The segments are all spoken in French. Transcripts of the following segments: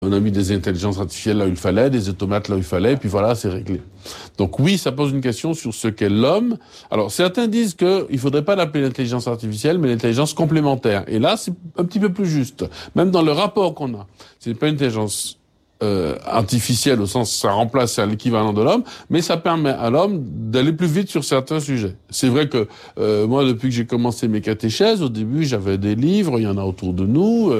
On a mis des intelligences artificielles là où il fallait, des automates là où il fallait, et puis voilà, c'est réglé. Donc oui, ça pose une question sur ce qu'est l'homme. Alors certains disent qu'il faudrait pas l'appeler l'intelligence artificielle, mais l'intelligence complémentaire. Et là, c'est un petit peu plus juste. Même dans le rapport qu'on a, c'est pas une intelligence artificielle au sens ça remplace l'équivalent de l'homme, mais ça permet à l'homme d'aller plus vite sur certains sujets. C'est vrai que moi, depuis que j'ai commencé mes catéchèses, au début, j'avais des livres, il y en a autour de nous,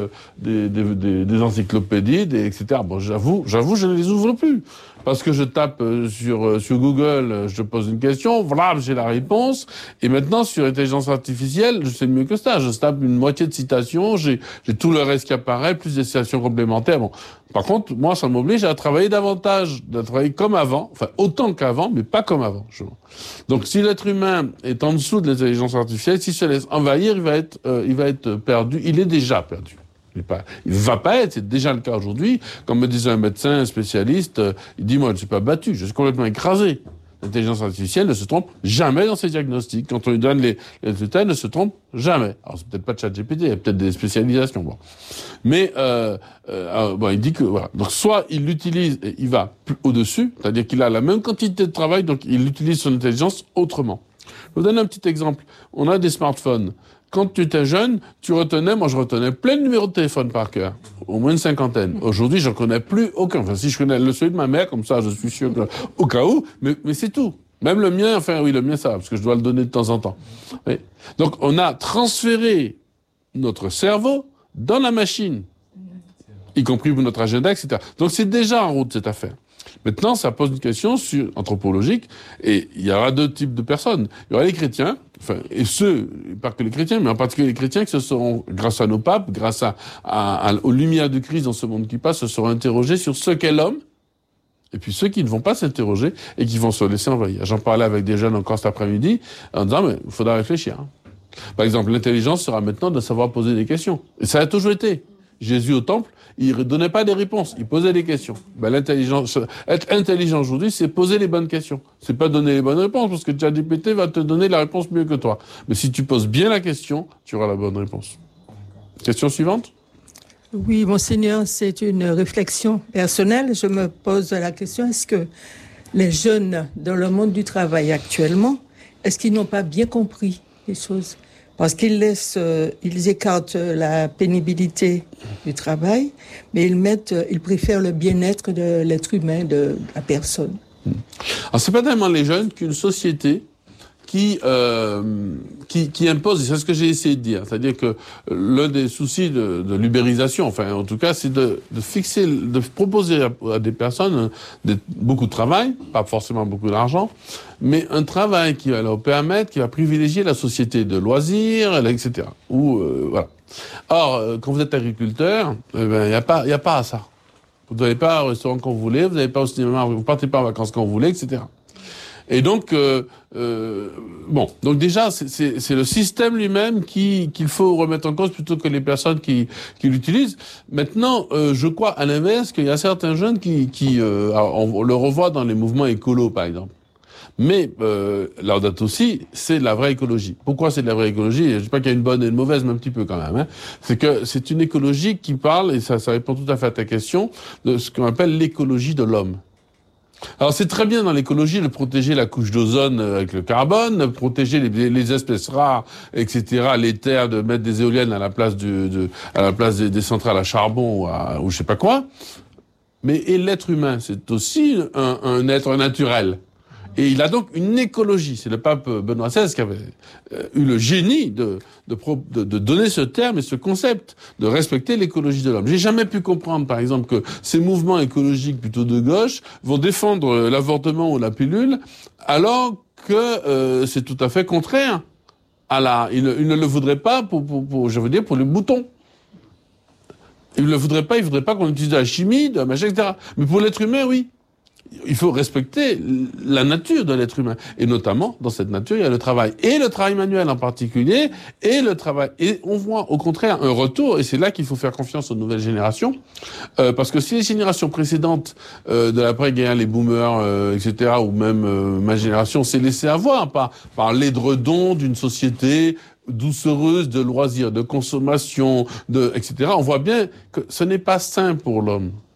des encyclopédies, etc. Bon, j'avoue, je ne les ouvre plus. Parce que je tape sur Google, je pose une question, voilà, j'ai la réponse. Et maintenant, sur l'intelligence artificielle, je sais mieux que ça. Je tape une moitié de citations, j'ai tout le reste qui apparaît, plus des citations complémentaires. Bon. Par contre, moi, ça m'oblige à travailler davantage, à travailler comme avant, enfin autant qu'avant, mais pas comme avant. Donc, si l'être humain est en dessous de l'intelligence artificielle, s'il se laisse envahir, il va être perdu. Il est déjà perdu. Il va pas être, c'est déjà le cas aujourd'hui. Comme me disait un médecin spécialiste, il dit, moi, je ne suis pas battu, je suis complètement écrasé. L'intelligence artificielle ne se trompe jamais dans ses diagnostics. Quand on lui donne les résultats, elle ne se trompe jamais. Alors, c'est peut-être pas de ChatGPT, il y a peut-être des spécialisations, bon. Mais, il dit que, voilà. Donc, soit il l'utilise et il va plus au-dessus, c'est-à-dire qu'il a la même quantité de travail, donc il utilise son intelligence autrement. Je vous donne un petit exemple. On a des smartphones. Quand tu étais jeune, je retenais plein de numéros de téléphone par cœur. Au moins une cinquantaine. Aujourd'hui, je ne connais plus aucun. Enfin, si je connais celui de ma mère, comme ça, je suis sûr que, au cas où, mais c'est tout. Même le mien, enfin, oui, le mien, ça va, parce que je dois le donner de temps en temps. Oui. Donc, on a transféré notre cerveau dans la machine. Y compris pour notre agenda, etc. Donc, c'est déjà en route, cette affaire. Maintenant, ça pose une question anthropologique, et il y aura deux types de personnes. Il y aura les chrétiens, et pas que les chrétiens, mais en particulier les chrétiens qui se seront, grâce à nos papes, grâce aux lumières du Christ dans ce monde qui passe, se seront interrogés sur ce qu'est l'homme, et puis ceux qui ne vont pas s'interroger et qui vont se laisser envahir. J'en parlais avec des jeunes encore cet après-midi, en disant, mais il faudra réfléchir. Par exemple, l'intelligence sera maintenant de savoir poser des questions. Et ça a toujours été. Jésus au temple, il ne donnait pas des réponses, il posait des questions. Être intelligent aujourd'hui, c'est poser les bonnes questions. C'est pas donner les bonnes réponses, parce que ChatGPT va te donner la réponse mieux que toi. Mais si tu poses bien la question, tu auras la bonne réponse. Question suivante? Oui, monseigneur, c'est une réflexion personnelle. Je me pose la question, est-ce que les jeunes dans le monde du travail actuellement, est-ce qu'ils n'ont pas bien compris les choses ? Parce ils écartent la pénibilité du travail, mais ils préfèrent le bien-être de l'être humain, de la personne. Alors, c'est pas tellement les jeunes qu'une société qui impose, et c'est ce que j'ai essayé de dire, c'est-à-dire que l'un des soucis de l'ubérisation, enfin, en tout cas, c'est de proposer à des personnes beaucoup de travail, pas forcément beaucoup d'argent, mais un travail qui va leur permettre, qui va privilégier la société de loisirs, etc. Voilà. Or, quand vous êtes agriculteur, il y a pas à ça. Vous n'allez pas au restaurant quand vous voulez, vous n'allez pas au cinéma, vous partez pas en vacances quand vous voulez, etc. Et donc, donc déjà, c'est le système lui-même qu'il faut remettre en cause plutôt que les personnes qui l'utilisent. Maintenant, je crois à l'inverse qu'il y a certains jeunes on le revoit dans les mouvements écolos, par exemple. Mais Laudato Si, c'est de la vraie écologie. Pourquoi c'est de la vraie écologie? Je ne dis pas qu'il y a une bonne et une mauvaise, mais un petit peu quand même. C'est que c'est une écologie qui parle, et ça répond tout à fait à ta question, de ce qu'on appelle l'écologie de l'homme. Alors c'est très bien dans l'écologie de protéger la couche d'ozone avec le carbone, de protéger les espèces rares, etc., les terres, de mettre des éoliennes à la place des centrales à charbon ou je sais pas quoi. Et l'être humain, c'est aussi un être naturel. Et il a donc une écologie. C'est le pape Benoît XVI qui avait eu le génie de donner ce terme et ce concept, de respecter l'écologie de l'homme. J'ai jamais pu comprendre, par exemple, que ces mouvements écologiques plutôt de gauche vont défendre l'avortement ou la pilule, alors que c'est tout à fait contraire ils ne le voudraient pas pour le bouton. Ils ne le voudraient pas, ils voudraient pas qu'on utilise de la chimie, de la machin, etc. Mais pour l'être humain, oui. Il faut respecter la nature de l'être humain. Et notamment, dans cette nature, il y a le travail. Et le travail manuel en particulier, et le travail. Et on voit, au contraire, un retour, et c'est là qu'il faut faire confiance aux nouvelles générations, parce que si les générations précédentes de l'après-guerre, les boomers, etc., ou même ma génération, s'est laissé avoir par l'édredon d'une société doucereuse de loisirs, de consommation, etc., on voit bien que ce n'est pas sain pour l'homme.